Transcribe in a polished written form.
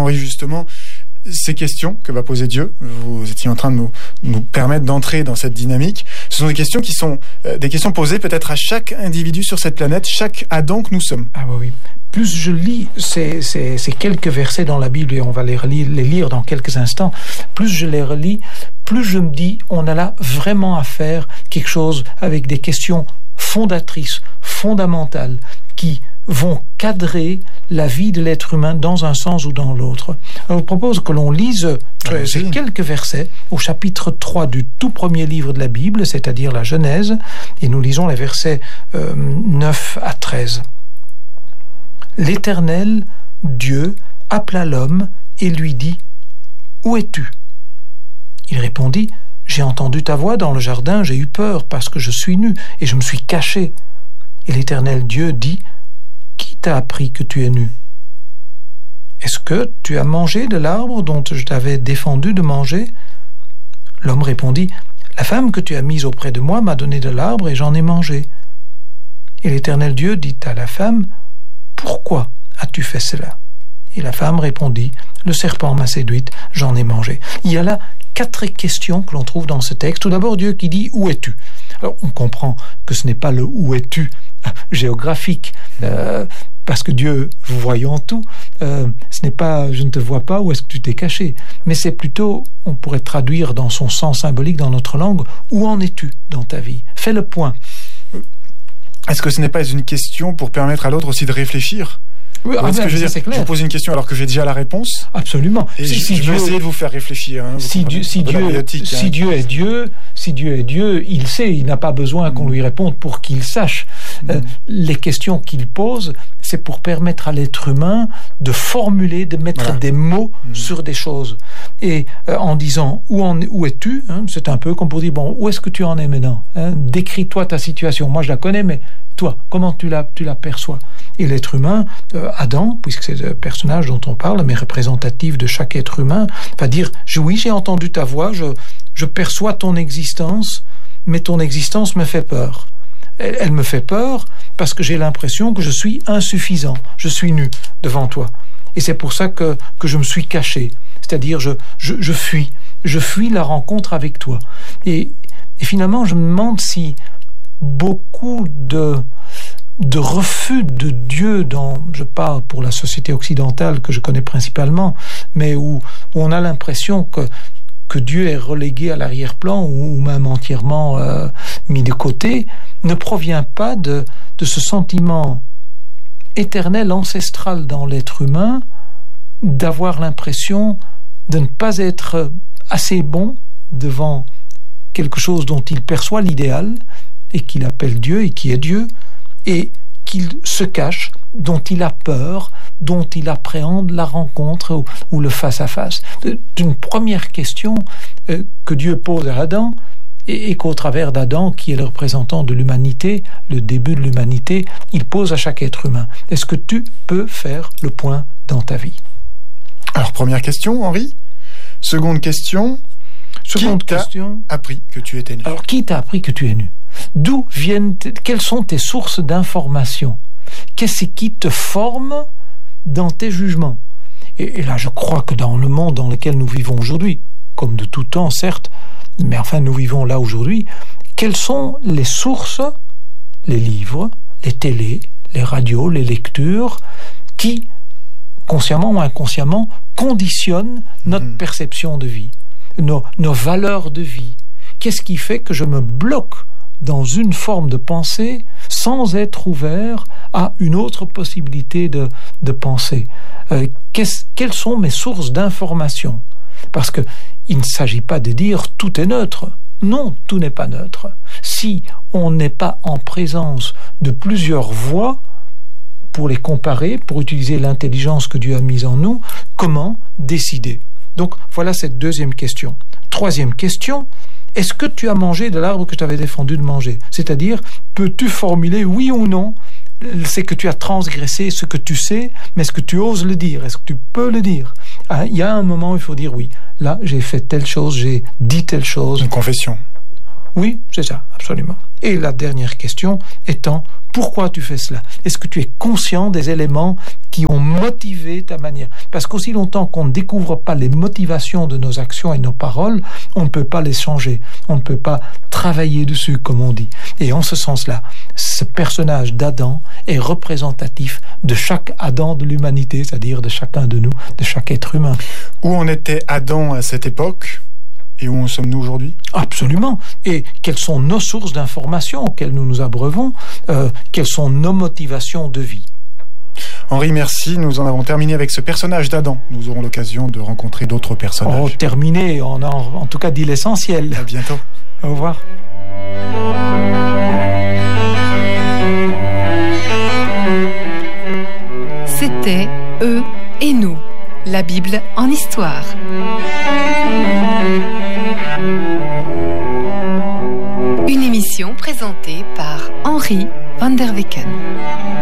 Henri, justement, ces questions que va poser Dieu, vous étiez en train de nous permettre d'entrer dans cette dynamique. Ce sont des questions qui sont des questions posées peut-être à chaque individu sur cette planète, chaque Adam que nous sommes. Ah oui. Plus je lis ces quelques versets dans la Bible, et on va les lire dans quelques instants, plus je les relis, plus je me dis, on a là vraiment à faire quelque chose avec des questions fondatrices, fondamentales, qui vont cadrer la vie de l'être humain dans un sens ou dans l'autre. Alors, je vous propose que l'on lise ces quelques versets au chapitre 3 du tout premier livre de la Bible, c'est-à-dire la Genèse, et nous lisons les versets 9 à 13. L'Éternel, Dieu, appela l'homme et lui dit « Où es-tu » Il répondit « J'ai entendu ta voix dans le jardin, j'ai eu peur parce que je suis nu et je me suis caché. » Et l'Éternel Dieu dit « Qui t'a appris que tu es nu ? Est-ce que tu as mangé de l'arbre dont je t'avais défendu de manger ? » L'homme répondit « La femme que tu as mise auprès de moi m'a donné de l'arbre et j'en ai mangé. » Et l'Éternel Dieu dit à la femme « Pourquoi as-tu fait cela ?» Et la femme répondit « Le serpent m'a séduite, j'en ai mangé. » Il y a là 4 questions que l'on trouve dans ce texte. Tout d'abord, Dieu qui dit « Où es-tu » Alors, on comprend que ce n'est pas le « Où es-tu » géographique, parce que Dieu, voyant tout, ce n'est pas « je ne te vois pas, où est-ce que tu t'es caché ?» mais c'est plutôt, on pourrait traduire dans son sens symbolique dans notre langue, « Où en es-tu dans ta vie ?» Fais le point. Est-ce que ce n'est pas une question pour permettre à l'autre aussi de réfléchir ? Oui, c'est clair. Je vous pose une question alors que j'ai déjà la réponse. Absolument. Et je vais essayer de vous faire réfléchir. Si Dieu est Dieu, il sait, il n'a pas besoin qu'on lui réponde pour qu'il sache. Les questions qu'il pose, c'est pour permettre à l'être humain de formuler, de mettre des mots sur des choses. Et en disant où es-tu, c'est un peu comme pour dire où est-ce que tu en es maintenant, décris-toi ta situation. Moi je la connais, mais toi, comment tu la perçois? Et l'être humain, Adam, puisque c'est le personnage dont on parle, mais représentatif de chaque être humain, va dire oui, j'ai entendu ta voix, je perçois ton existence, mais ton existence me fait peur. Elle me fait peur parce que j'ai l'impression que je suis insuffisant, je suis nu devant toi. Et c'est pour ça que je me suis caché, c'est-à-dire je fuis la rencontre avec toi. Et finalement, je me demande si beaucoup de refus de Dieu, je parle pour la société occidentale que je connais principalement, mais où on a l'impression que Dieu est relégué à l'arrière-plan ou même entièrement mis de côté, ne provient pas de ce sentiment éternel, ancestral dans l'être humain, d'avoir l'impression de ne pas être assez bon devant quelque chose dont il perçoit l'idéal et qu'il appelle Dieu et qui est Dieu, et qu'il se cache, dont il a peur, dont il appréhende la rencontre ou le face-à-face. Une première question que Dieu pose à Adam, et qu'au travers d'Adam, qui est le représentant de l'humanité, le début de l'humanité, il pose à chaque être humain. Est-ce que tu peux faire le point dans ta vie? Alors, première question, Henri. Seconde question. Qui t'a appris que tu étais nu? Alors, qui t'a appris que tu es nu? Quelles sont tes sources d'information? Qu'est-ce qui te forme dans tes jugements? Et là, je crois que dans le monde dans lequel nous vivons aujourd'hui, comme de tout temps, certes, mais enfin, nous vivons là aujourd'hui, quelles sont les sources, les livres, les télés, les radios, les lectures, qui, consciemment ou inconsciemment, conditionnent notre perception de vie, nos valeurs de vie? Qu'est-ce qui fait que je me bloque dans une forme de pensée sans être ouvert à une autre possibilité de pensée? Quelles sont mes sources d'information? Parce qu'il ne s'agit pas de dire tout est neutre. Non, tout n'est pas neutre. Si on n'est pas en présence de plusieurs voix, pour les comparer, pour utiliser l'intelligence que Dieu a mise en nous, comment décider? Donc voilà cette deuxième question. Troisième question, est-ce que tu as mangé de l'arbre que je t'avais défendu de manger? C'est-à-dire, peux-tu formuler oui ou non? C'est que tu as transgressé ce que tu sais, mais est-ce que tu oses le dire? Est-ce que tu peux le dire? Il y a un moment où il faut dire oui. Là, j'ai fait telle chose, j'ai dit telle chose. Une confession. Oui, c'est ça, absolument. Et la dernière question étant, pourquoi tu fais cela? Est-ce que tu es conscient des éléments qui ont motivé ta manière? Parce qu'aussi longtemps qu'on ne découvre pas les motivations de nos actions et nos paroles, on ne peut pas les changer. On ne peut pas travailler dessus, comme on dit. Et en ce sens-là, ce personnage d'Adam est représentatif de chaque Adam de l'humanité, c'est-à-dire de chacun de nous, de chaque être humain. Où en était Adam à cette époque? Et où en sommes-nous aujourd'hui? Absolument. Et quelles sont nos sources d'informations auxquelles nous nous abreuvons? Quelles sont nos motivations de vie? Henri, merci. Nous en avons terminé avec ce personnage d'Adam. Nous aurons l'occasion de rencontrer d'autres personnages. Oh, terminé. On a en tout cas dit l'essentiel. À bientôt. Au revoir. C'était Eux et nous, la Bible en histoire. Une émission présentée par Henri van der Wecken.